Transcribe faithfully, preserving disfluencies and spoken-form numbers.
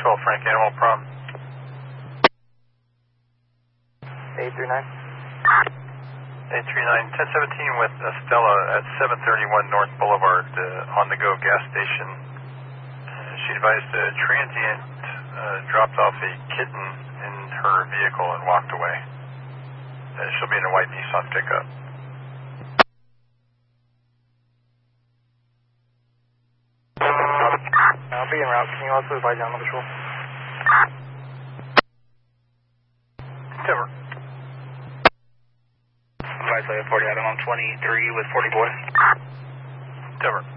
twelve, Frank Animal, prom. eight three nine. eight three nine, ten seventeen with Estella at seven thirty-one North Boulevard, uh, on the go gas station. Uh, she advised a transient uh, dropped off a kitten in her vehicle and walked away. Uh, she'll be in a white Nissan pickup. I'll be en route. Can you also advise animal control? Timber. Advise forty Adam, I'm twenty-three with forty boy. Timber.